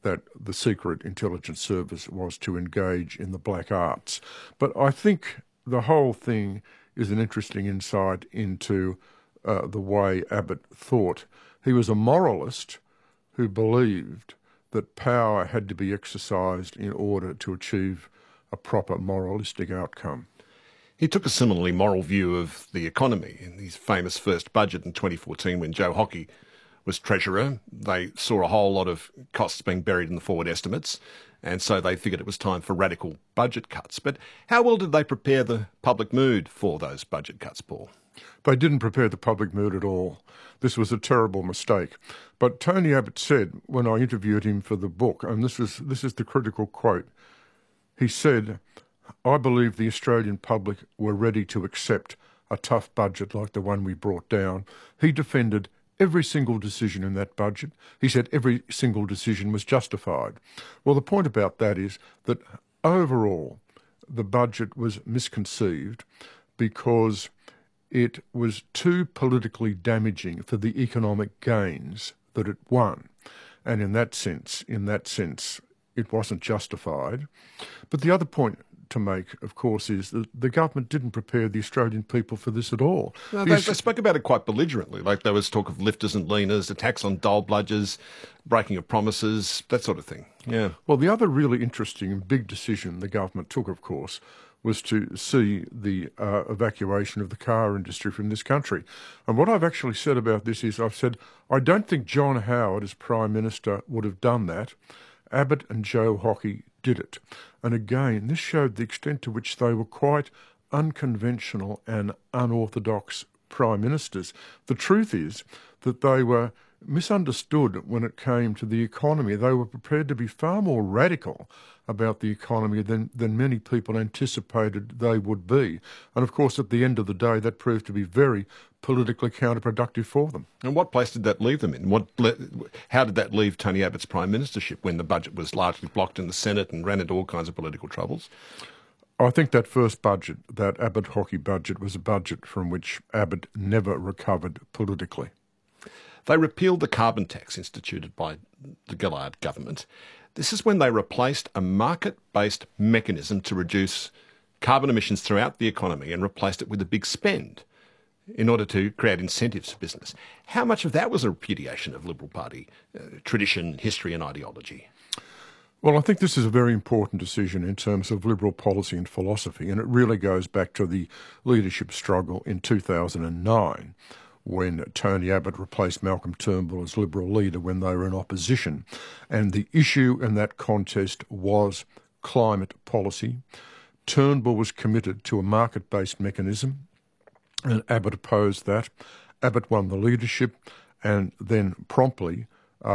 that the secret intelligence service was to engage in the black arts. But I think the whole thing is an interesting insight into the way Abbott thought. He was a moralist who believed that power had to be exercised in order to achieve a proper moralistic outcome. He took a similarly moral view of the economy in his famous first budget in 2014 when Joe Hockey was Treasurer. They saw a whole lot of costs being buried in the forward estimates, and so they figured it was time for radical budget cuts. But how well did they prepare the public mood for those budget cuts, Paul? They didn't prepare the public mood at all. This was a terrible mistake. But Tony Abbott said, when I interviewed him for the book, and this is the critical quote, he said, "I believe the Australian public were ready to accept a tough budget like the one we brought down." He defended every single decision in that budget. He said every single decision was justified. Well, the point about that is that overall the budget was misconceived because it was too politically damaging for the economic gains that it won. And in that sense, it wasn't justified. But the other point to make, of course, is that the government didn't prepare the Australian people for this at all. No, they spoke about it quite belligerently. Like there was talk of lifters and leaners, attacks on dole bludgers, breaking of promises, that sort of thing. Yeah. Well, the other really interesting and big decision the government took, of course, was to see the evacuation of the car industry from this country. And what I've actually said about this is I've said, I don't think John Howard as Prime Minister would have done that. Abbott and Joe Hockey did it. And again, this showed the extent to which they were quite unconventional and unorthodox prime ministers. The truth is that they were misunderstood when it came to the economy. They were prepared to be far more radical about the economy than many people anticipated they would be. And of course, at the end of the day, that proved to be very politically counterproductive for them. And what place did that leave them in? How did that leave Tony Abbott's prime ministership when the budget was largely blocked in the Senate and ran into all kinds of political troubles? I think that first budget, that Abbott-Hockey budget, was a budget from which Abbott never recovered politically. They repealed the carbon tax instituted by the Gillard government. This is when they replaced a market-based mechanism to reduce carbon emissions throughout the economy and replaced it with a big spend in order to create incentives for business. How much of that was a repudiation of Liberal Party tradition, history and ideology? Well, I think this is a very important decision in terms of Liberal policy and philosophy, and it really goes back to the leadership struggle in 2009 when Tony Abbott replaced Malcolm Turnbull as Liberal leader when they were in opposition. And the issue in that contest was climate policy. Turnbull was committed to a market-based mechanism, and Abbott opposed that. Abbott won the leadership and then promptly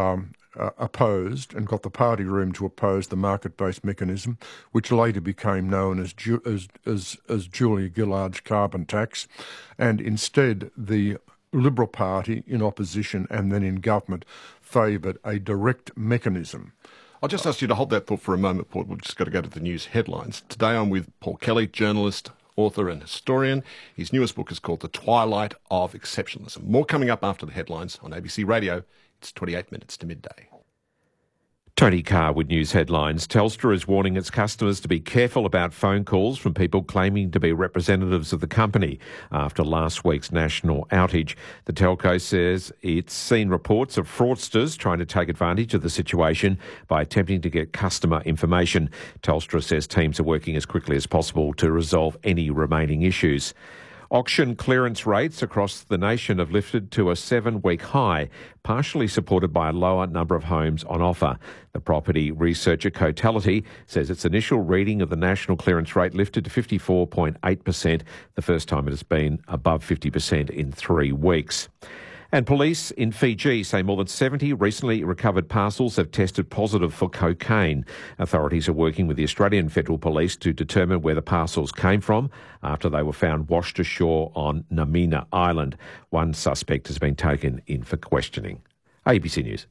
opposed and got the party room to oppose the market-based mechanism, which later became known as Julia Gillard's carbon tax. And instead, the Liberal Party in opposition and then in government favoured a direct mechanism. I'll just ask you to hold that thought for a moment, Paul. We've just got to go to the news headlines. Today I'm with Paul Kelly, journalist, author and historian. His newest book is called The Twilight of Exceptionalism. More coming up after the headlines on ABC Radio. It's 28 minutes to midday. Tony Carr with news headlines. Telstra is warning its customers to be careful about phone calls from people claiming to be representatives of the company after last week's national outage. The telco says it's seen reports of fraudsters trying to take advantage of the situation by attempting to get customer information. Telstra says teams are working as quickly as possible to resolve any remaining issues. Auction clearance rates across the nation have lifted to a 7-week high, partially supported by a lower number of homes on offer. The property researcher Cotality says its initial reading of the national clearance rate lifted to 54.8%, the first time it has been above 50% in 3 weeks. And police in Fiji say more than 70 recently recovered parcels have tested positive for cocaine. Authorities are working with the Australian Federal Police to determine where the parcels came from after they were found washed ashore on Namina Island. One suspect has been taken in for questioning. ABC News.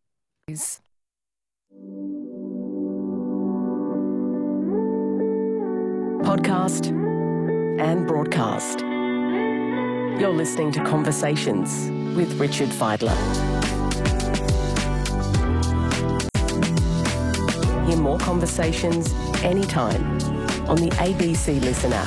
Podcast and broadcast. You're listening to Conversations with Richard Fidler. more conversations anytime on the ABC Listen app.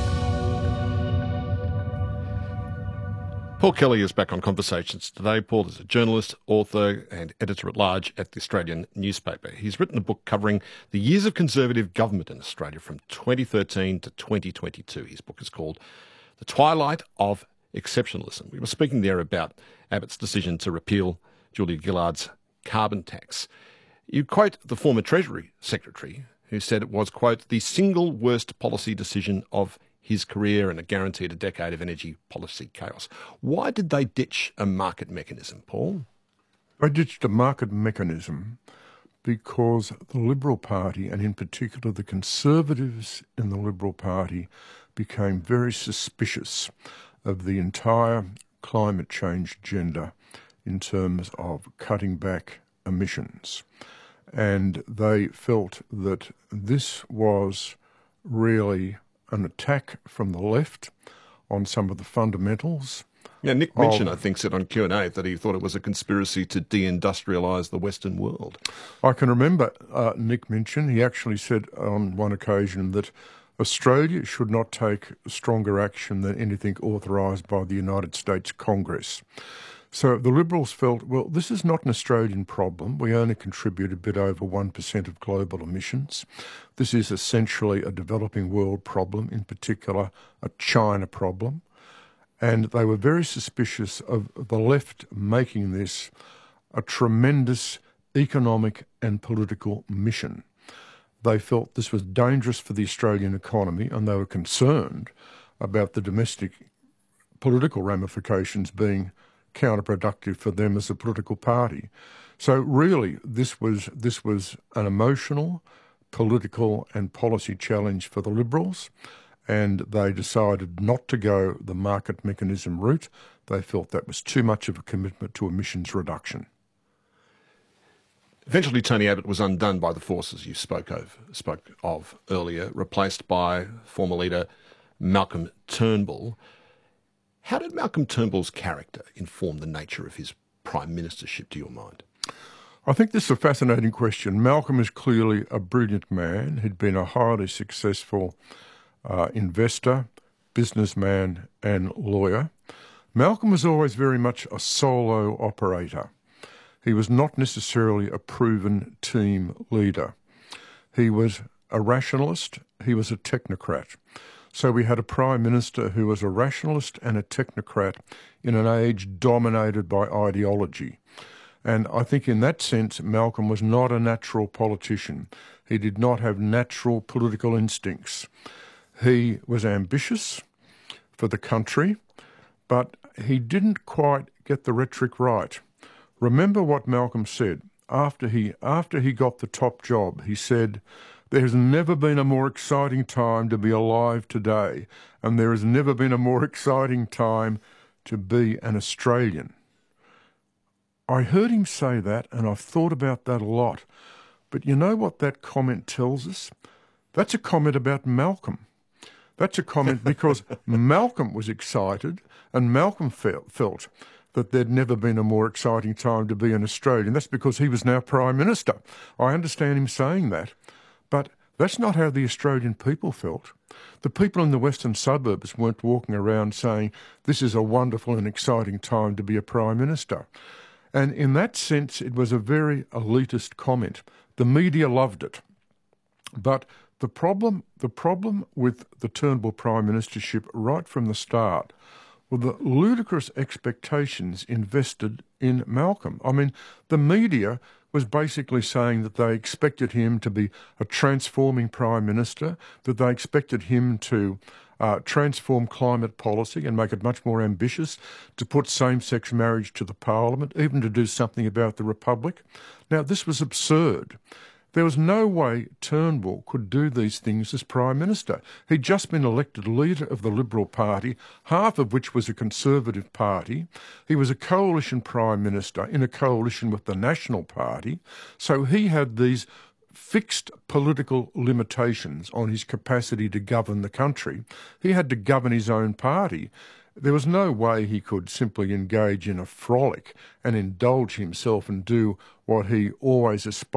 Paul Kelly is back on Conversations today. Paul is a journalist, author and editor-at-large at the Australian newspaper. He's written a book covering the years of Conservative government in Australia from 2013 to 2022. His book is called The Twilight of Exceptionalism. We were speaking there about Abbott's decision to repeal Julia Gillard's carbon tax. You quote the former Treasury Secretary, who said it was, quote, the single worst policy decision of his career and it guaranteed a decade of energy policy chaos. Why did they ditch a market mechanism, Paul? They ditched a market mechanism because the Liberal Party, and in particular the Conservatives in the Liberal Party, became very suspicious of the entire climate change agenda in terms of cutting back emissions. And they felt that this was really an attack from the left on some of the fundamentals. Yeah, Nick Minchin, I think, said on Q&A that he thought it was a conspiracy to deindustrialise the Western world. I can remember Nick Minchin. He actually said on one occasion that Australia should not take stronger action than anything authorised by the United States Congress. So the Liberals felt, well, this is not an Australian problem. We only contribute a bit over 1% of global emissions. This is essentially a developing world problem, in particular a China problem. And they were very suspicious of the left making this a tremendous economic and political mission. They felt this was dangerous for the Australian economy, and they were concerned about the domestic political ramifications being counterproductive for them as a political party. So really, this was an emotional, political and policy challenge for the Liberals, and they decided not to go the market mechanism route. They felt that was too much of a commitment to emissions reduction. Eventually, Tony Abbott was undone by the forces you spoke of earlier, replaced by former leader Malcolm Turnbull. How did Malcolm Turnbull's character inform the nature of his prime ministership, to your mind? I think this is a fascinating question. Malcolm is clearly a brilliant man. He'd been a highly successful investor, businessman and lawyer. Malcolm was always very much a solo operator. He was not necessarily a proven team leader. He was a rationalist. He was a technocrat. So we had a Prime Minister who was a rationalist and a technocrat in an age dominated by ideology. And I think in that sense, Malcolm was not a natural politician. He did not have natural political instincts. He was ambitious for the country, but he didn't quite get the rhetoric right. Remember what Malcolm said. After he got the top job, he said, "There has never been a more exciting time to be alive today, and there has never been a more exciting time to be an Australian." I heard him say that, and I've thought about that a lot. But you know what that comment tells us? That's a comment about Malcolm. That's a comment because Malcolm was excited, and Malcolm felt that there'd never been a more exciting time to be an Australian. That's because he was now Prime Minister. I understand him saying that. But that's not how the Australian people felt. The people in the western suburbs weren't walking around saying, this is a wonderful and exciting time to be a Prime Minister. And in that sense, it was a very elitist comment. The media loved it. But the problem with the Turnbull Prime Ministership right from the start were the ludicrous expectations invested in Malcolm. I mean, the media was basically saying that they expected him to be a transforming Prime Minister, that they expected him to transform climate policy and make it much more ambitious, to put same-sex marriage to the Parliament, even to do something about the Republic. Now, this was absurd. There was no way Turnbull could do these things as Prime Minister. He'd just been elected leader of the Liberal Party, half of which was a Conservative party. He was a coalition Prime Minister in a coalition with the National Party. So he had these fixed political limitations on his capacity to govern the country. He had to govern his own party. There was no way he could simply engage in a frolic and indulge himself and do what he always aspired